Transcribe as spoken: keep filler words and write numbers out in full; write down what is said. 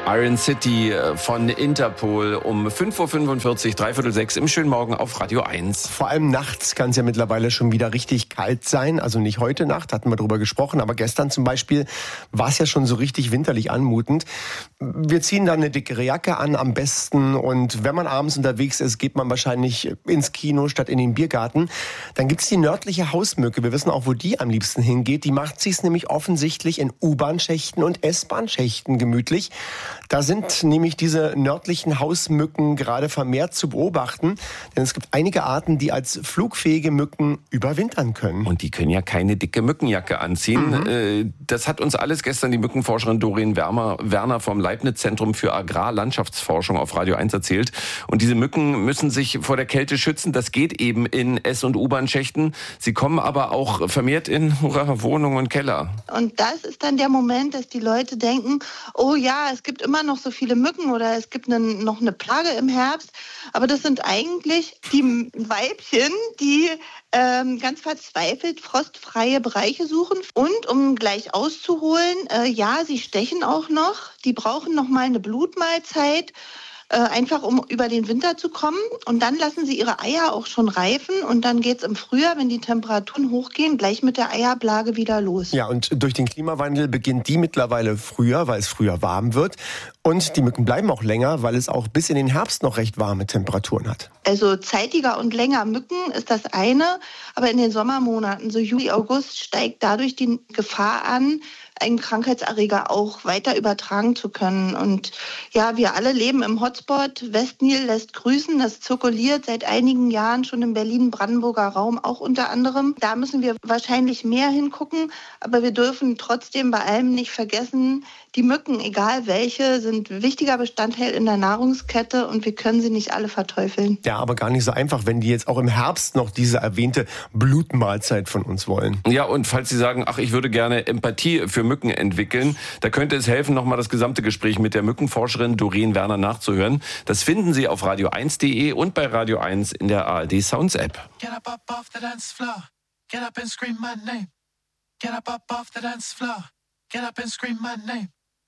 Iron City von Interpol um fünf Uhr fünfundvierzig, dreiviertel sechs im schönen Morgen auf Radio eins. Vor allem nachts kann es ja mittlerweile schon wieder richtig kalt sein. Also nicht heute Nacht, hatten wir drüber gesprochen, aber gestern zum Beispiel war es ja schon so richtig winterlich anmutend. Wir ziehen dann eine dickere Jacke an am besten und wenn man abends unterwegs ist, geht man wahrscheinlich ins Kino statt in den Biergarten. Dann gibt's die nördliche Hausmücke. Wir wissen auch, wo die am liebsten hingeht. Die macht sich's nämlich offensichtlich in U-Bahn-Schächten und S-Bahn-Schächten gemütlich. Da sind nämlich diese nördlichen Hausmücken gerade vermehrt zu beobachten, denn es gibt einige Arten, die als flugfähige Mücken überwintern können. Und die können ja keine dicke Mückenjacke anziehen. Mhm. Das hat uns alles gestern die Mückenforscherin Doreen Werner vom Leibniz-Zentrum für Agrarlandschaftsforschung auf Radio eins erzählt. Und diese Mücken müssen sich vor der Kälte schützen. Das geht eben in S- und U-Bahn-Schächten. Sie kommen aber auch vermehrt in Wohnungen und Keller. Und das ist dann der Moment, dass die Leute denken, oh ja, es gibt immer noch so viele Mücken oder es gibt eine, noch eine Plage im Herbst. Aber das sind eigentlich die Weibchen, die ähm, ganz verzweifelt frostfreie Bereiche suchen. Und um gleich auszuholen, äh, ja, sie stechen auch noch. Die brauchen noch mal eine Blutmahlzeit. Einfach um über den Winter zu kommen. Und dann lassen sie ihre Eier auch schon reifen. Und dann geht's im Frühjahr, wenn die Temperaturen hochgehen, gleich mit der Eierblage wieder los. Ja, und durch den Klimawandel beginnt die mittlerweile früher, weil es früher warm wird. Und die Mücken bleiben auch länger, weil es auch bis in den Herbst noch recht warme Temperaturen hat. Also zeitiger und länger Mücken ist das eine. Aber in den Sommermonaten, so Juli, August, steigt dadurch die Gefahr an, einen Krankheitserreger auch weiter übertragen zu können. Und ja, wir alle leben im Hotspot. Westnil lässt grüßen. Das zirkuliert seit einigen Jahren schon im Berlin-Brandenburger Raum auch unter anderem. Da müssen wir wahrscheinlich mehr hingucken. Aber wir dürfen trotzdem bei allem nicht vergessen, die Mücken, egal welche, sind wichtiger Bestandteil in der Nahrungskette und wir können sie nicht alle verteufeln. Ja, aber gar nicht so einfach, wenn die jetzt auch im Herbst noch diese erwähnte Blutmahlzeit von uns wollen. Ja, und falls Sie sagen, ach, ich würde gerne Empathie für Mücken entwickeln, da könnte es helfen, nochmal das gesamte Gespräch mit der Mückenforscherin Doreen Werner nachzuhören. Das finden Sie auf radio eins punkt de und bei Radio eins in der A R D Sounds App. Get up, up off the dance floor. Get up and scream my name. Get up, up off the dance floor. Get up and scream my name.